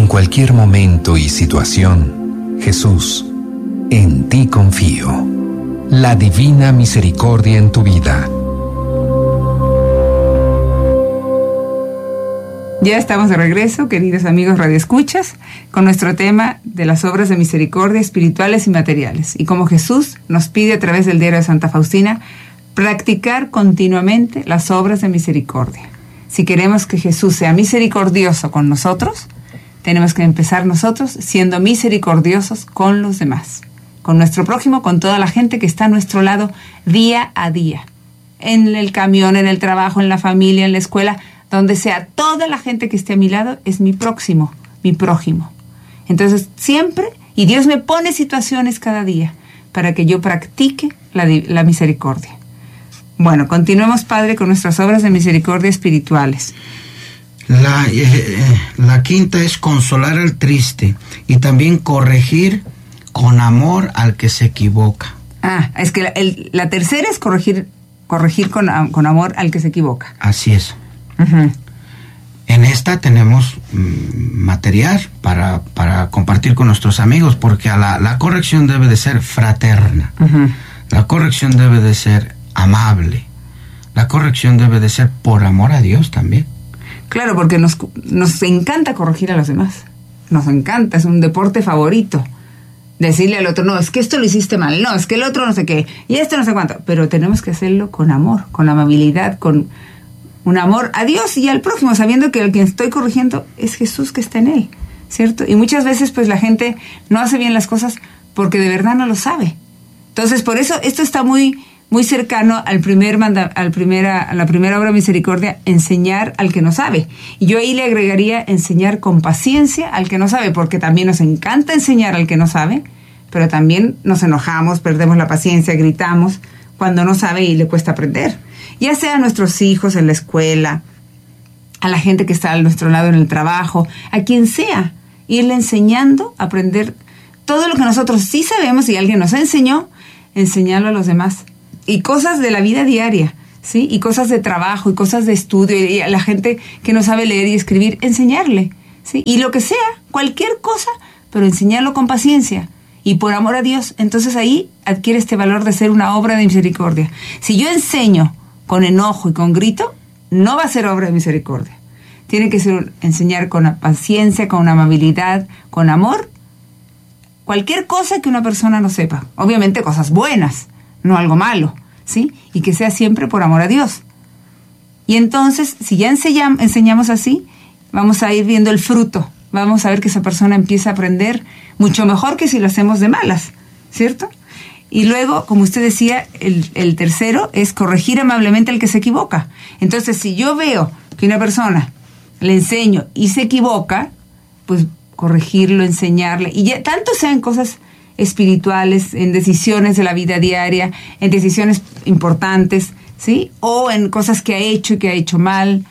cualquier momento y situación, Jesús, en ti confío. La divina misericordia en tu vida. Ya estamos de regreso, queridos amigos radioescuchas, con nuestro tema de las obras de misericordia espirituales y materiales. Y como Jesús nos pide a través del diario de Santa Faustina, practicar continuamente las obras de misericordia. Si queremos que Jesús sea misericordioso con nosotros, tenemos que empezar nosotros siendo misericordiosos con los demás, con nuestro prójimo, con toda la gente que está a nuestro lado día a día, en el camión, en el trabajo, en la familia, en la escuela, donde sea. Toda la gente que esté a mi lado es mi próximo, mi prójimo. Entonces siempre, y Dios me pone situaciones cada día para que yo practique la misericordia. Bueno, continuemos, Padre, con nuestras obras de misericordia espirituales. La quinta es consolar al triste y también corregir con amor al que se equivoca. Es que la tercera es corregir con amor al que se equivoca. Así es. Uh-huh. En esta tenemos material para compartir con nuestros amigos, porque la corrección debe de ser fraterna. Uh-huh. La corrección debe de ser amable. La corrección debe de ser por amor a Dios también. Claro, porque nos encanta corregir a los demás. Nos encanta, es un deporte favorito. Decirle al otro, no, es que esto lo hiciste mal, no, es que el otro no sé qué, y esto no sé cuánto. Pero tenemos que hacerlo con amor, con amabilidad, con un amor a Dios y al prójimo, sabiendo que el que estoy corrigiendo es Jesús que está en él, ¿cierto? Y muchas veces pues la gente no hace bien las cosas porque de verdad no lo sabe. Entonces, por eso esto está muy, muy cercano a la primera obra de misericordia, enseñar al que no sabe. Y yo ahí le agregaría enseñar con paciencia al que no sabe, porque también nos encanta enseñar al que no sabe, pero también nos enojamos, perdemos la paciencia, gritamos cuando no sabe y le cuesta aprender. Ya sea a nuestros hijos en la escuela, a la gente que está a nuestro lado en el trabajo, a quien sea, irle enseñando a aprender todo lo que nosotros sí sabemos y alguien nos enseñó, enseñarlo a los demás. Y cosas de la vida diaria, ¿sí? Y cosas de trabajo, y cosas de estudio, y a la gente que no sabe leer y escribir, enseñarle, ¿sí? Y lo que sea, cualquier cosa, pero enseñarlo con paciencia y por amor a Dios. Entonces ahí adquiere este valor de ser una obra de misericordia. Si yo enseño con enojo y con grito, no va a ser obra de misericordia. Tiene que ser enseñar con paciencia, con amabilidad, con amor, cualquier cosa que una persona no sepa. Obviamente cosas buenas, no algo malo, ¿sí? Y que sea siempre por amor a Dios. Y entonces, si ya enseñamos así, vamos a ir viendo el fruto. Vamos a ver que esa persona empieza a aprender mucho mejor que si lo hacemos de malas, ¿cierto? Y luego, como usted decía, el tercero es corregir amablemente al que se equivoca. Entonces, si yo veo que una persona le enseño y se equivoca, pues corregirlo, enseñarle. Y ya tanto sean cosas espirituales, en decisiones de la vida diaria, en decisiones importantes, ¿sí? O en cosas que ha hecho y que ha hecho mal,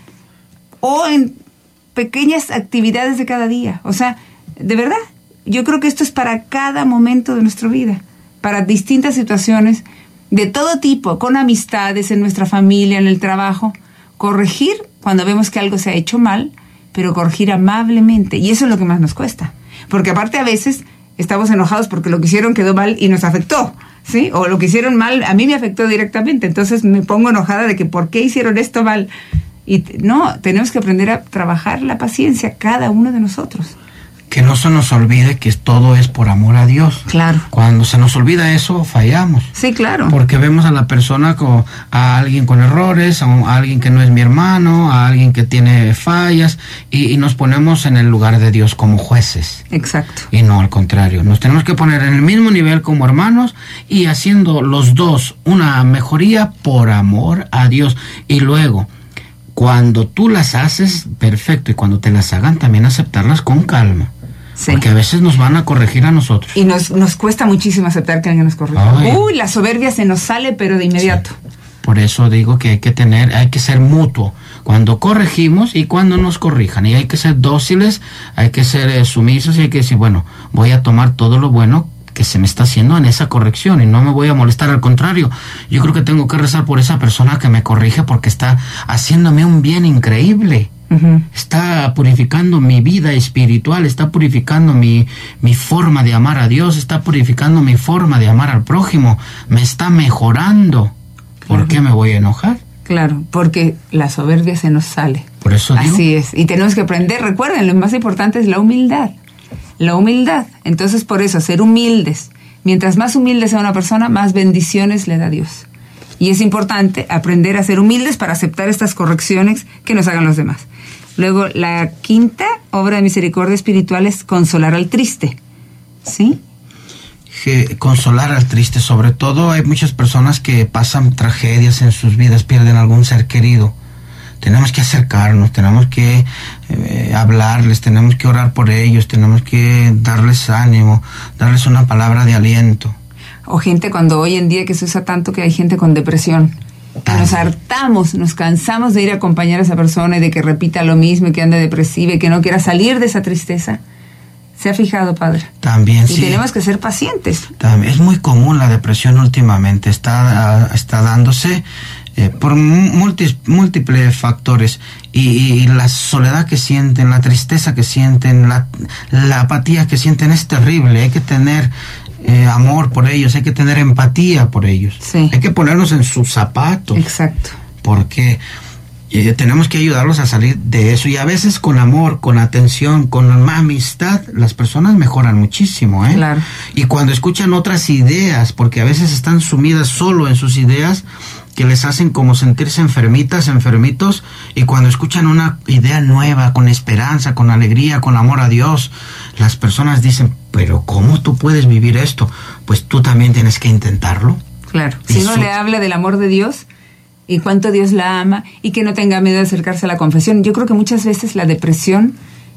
o en pequeñas actividades de cada día. O sea, de verdad, yo creo que esto es para cada momento de nuestra vida, para distintas situaciones de todo tipo, con amistades, en nuestra familia, en el trabajo. Corregir cuando vemos que algo se ha hecho mal, pero corregir amablemente. Y eso es lo que más nos cuesta. Porque aparte a veces estamos enojados porque lo que hicieron quedó mal y nos afectó, ¿sí? O lo que hicieron mal a mí me afectó directamente. Entonces me pongo enojada de que ¿por qué hicieron esto mal? Y no, tenemos que aprender a trabajar la paciencia, cada uno de nosotros. Que no se nos olvide que todo es por amor a Dios. Claro. Cuando se nos olvida eso, fallamos. Sí, claro. Porque vemos a la persona, a alguien con errores, a alguien que no es mi hermano, a alguien que tiene fallas, y nos ponemos en el lugar de Dios como jueces. Exacto. Y no al contrario. Nos tenemos que poner en el mismo nivel como hermanos y haciendo los dos una mejoría por amor a Dios. Y luego, cuando tú las haces, perfecto, y cuando te las hagan, también aceptarlas con calma. Sí. Porque a veces nos van a corregir a nosotros. Y nos cuesta muchísimo aceptar que alguien nos corrija. Uy, la soberbia se nos sale, pero de inmediato. Sí. Por eso digo que hay que ser mutuo cuando corregimos y cuando nos corrijan. Y hay que ser dóciles, hay que ser sumisos y hay que decir, bueno, voy a tomar todo lo bueno que se me está haciendo en esa corrección y no me voy a molestar. Al contrario, yo creo que tengo que rezar por esa persona que me corrige porque está haciéndome un bien increíble. Está purificando mi vida espiritual, está purificando mi forma de amar a Dios, está purificando mi forma de amar al prójimo, me está mejorando. ¿Por qué me voy a enojar? Claro, porque la soberbia se nos sale. Por eso digo. Así es, y tenemos que aprender, recuerden, lo más importante es la humildad. La humildad, entonces por eso, ser humildes. Mientras más humilde sea una persona, más bendiciones le da Dios. Y es importante aprender a ser humildes para aceptar estas correcciones que nos hagan los demás. Luego, la quinta obra de misericordia espiritual es consolar al triste. ¿Sí? Consolar al triste, sobre todo hay muchas personas que pasan tragedias en sus vidas, pierden algún ser querido. Tenemos que acercarnos, tenemos que hablarles, tenemos que orar por ellos, tenemos que darles ánimo, darles una palabra de aliento. O gente cuando hoy en día que se usa tanto que hay gente con depresión. Que nos hartamos, nos cansamos de ir a acompañar a esa persona y de que repita lo mismo y que ande depresiva y que no quiera salir de esa tristeza. ¿Se ha fijado, padre? También, sí. Y tenemos que ser pacientes. También, es muy común la depresión últimamente, está dándose por múltiples factores y la soledad que sienten, la tristeza que sienten, la apatía que sienten es terrible. Hay que tener amor por ellos, hay que tener empatía por ellos. Sí. Hay que ponernos en sus zapatos. Exacto. Porque tenemos que ayudarlos a salir de eso, y a veces con amor, con atención, con amistad, las personas mejoran muchísimo, ¿eh? Claro. Y cuando escuchan otras ideas, porque a veces están sumidas solo en sus ideas, que les hacen como sentirse enfermitos, y cuando escuchan una idea nueva, con esperanza, con alegría, con amor a Dios, las personas dicen, pero ¿cómo tú puedes vivir esto? Pues tú también tienes que intentarlo. Claro, si uno le habla del amor de Dios y cuánto Dios la ama y que no tenga miedo de acercarse a la confesión. Yo creo que muchas veces la depresión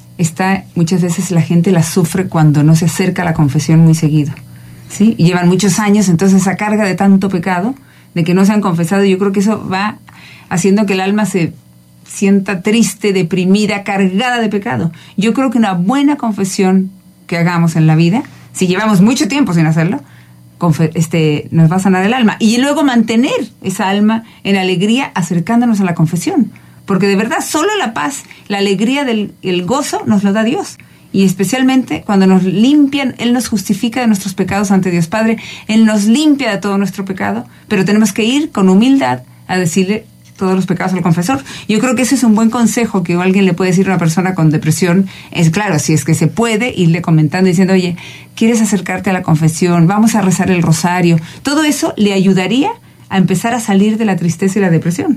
muchas veces la gente la sufre cuando no se acerca a la confesión muy seguido, ¿sí? Y llevan muchos años, entonces esa carga de tanto pecado, de que no se han confesado, yo creo que eso va haciendo que el alma se sienta triste, deprimida, cargada de pecado. Yo creo que una buena confesión que hagamos en la vida, si llevamos mucho tiempo sin hacerlo, nos va a sanar el alma. Y luego mantener esa alma en alegría acercándonos a la confesión. Porque de verdad, solo la paz, la alegría, el gozo nos lo da Dios. Y especialmente cuando nos limpian, Él nos justifica de nuestros pecados ante Dios Padre. Él nos limpia de todo nuestro pecado. Pero tenemos que ir con humildad a decirle todos los pecados al confesor. Yo creo que ese es un buen consejo que alguien le puede decir a una persona con depresión. Es claro, si es que se puede, irle comentando diciendo, oye, ¿quieres acercarte a la confesión? Vamos a rezar el rosario. Todo eso le ayudaría a empezar a salir de la tristeza y la depresión.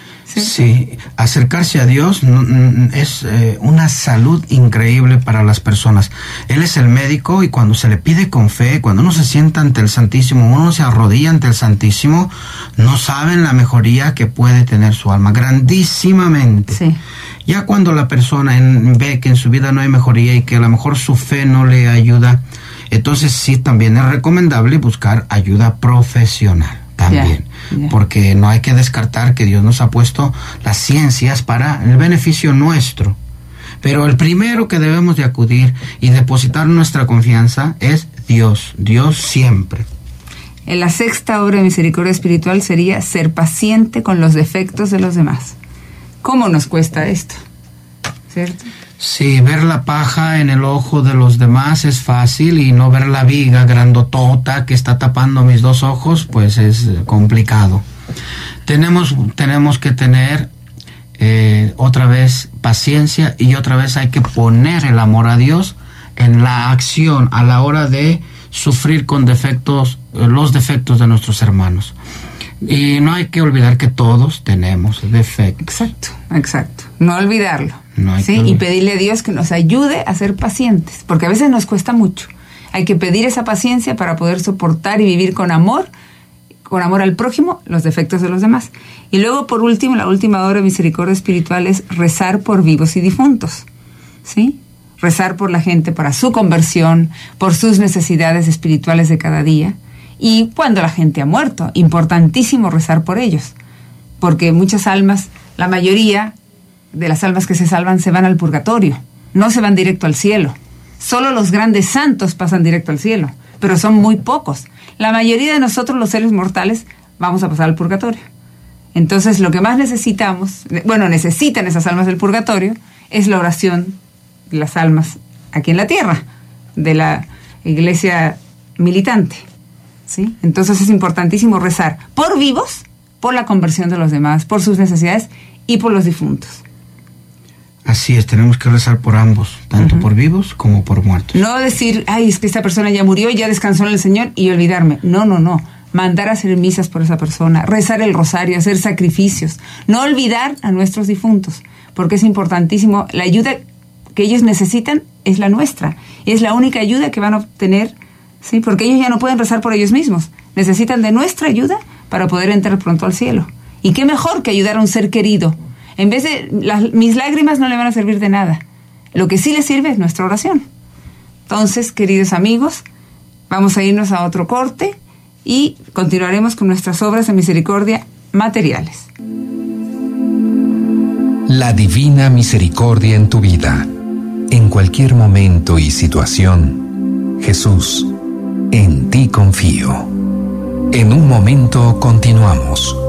Sí, acercarse a Dios es una salud increíble para las personas. Él es el médico, y cuando se le pide con fe, cuando uno se sienta ante el Santísimo, uno se arrodilla ante el Santísimo, no saben la mejoría que puede tener su alma, grandísimamente. Sí. Ya cuando la persona ve que en su vida no hay mejoría y que a lo mejor su fe no le ayuda, entonces sí, también es recomendable buscar ayuda profesional. También, porque no hay que descartar que Dios nos ha puesto las ciencias para el beneficio nuestro. Pero el primero que debemos de acudir y depositar nuestra confianza es Dios, Dios siempre. En la sexta obra de misericordia espiritual sería ser paciente con los defectos de los demás. ¿Cómo nos cuesta esto? ¿Cierto? Sí, ver la paja en el ojo de los demás es fácil, y no ver la viga grandotota que está tapando mis dos ojos, pues es complicado. Tenemos que tener otra vez paciencia, y otra vez hay que poner el amor a Dios en la acción a la hora de sufrir con defectos, los defectos de nuestros hermanos. Y no hay que olvidar que todos tenemos defectos. Exacto. No olvidarlo. No hay ¿sí? Y pedirle a Dios que nos ayude a ser pacientes, porque a veces nos cuesta mucho. Hay que pedir esa paciencia para poder soportar y vivir con amor al prójimo, los defectos de los demás. Y luego, por último, la última obra de misericordia espiritual es rezar por vivos y difuntos. ¿Sí? Rezar por la gente para su conversión, por sus necesidades espirituales de cada día. Y cuando la gente ha muerto, importantísimo rezar por ellos, porque muchas almas, la mayoría de las almas que se salvan se van al purgatorio, no se van directo al cielo. Solo los grandes santos pasan directo al cielo, pero son muy pocos. La mayoría de nosotros, los seres mortales, vamos a pasar al purgatorio. Entonces lo que más necesitan esas almas del purgatorio, es la oración de las almas aquí en la tierra, de la iglesia militante, ¿sí? Entonces es importantísimo rezar por vivos, por la conversión de los demás, por sus necesidades y por los difuntos. Así es, tenemos que rezar por ambos, tanto por vivos como por muertos. No decir, ay, es que esta persona ya murió y ya descansó en el Señor y olvidarme. No. Mandar a hacer misas por esa persona, rezar el rosario, hacer sacrificios. No olvidar a nuestros difuntos, porque es importantísimo. La ayuda que ellos necesitan es la nuestra. Es la única ayuda que van a obtener, ¿sí? Porque ellos ya no pueden rezar por ellos mismos. Necesitan de nuestra ayuda para poder entrar pronto al cielo. Y qué mejor que ayudar a un ser querido. En vez de mis lágrimas no le van a servir de nada. Lo que sí le sirve es nuestra oración. Entonces, queridos amigos, vamos a irnos a otro corte y continuaremos con nuestras obras de misericordia materiales. La divina misericordia en tu vida. En cualquier momento y situación, Jesús, en ti confío. En un momento continuamos.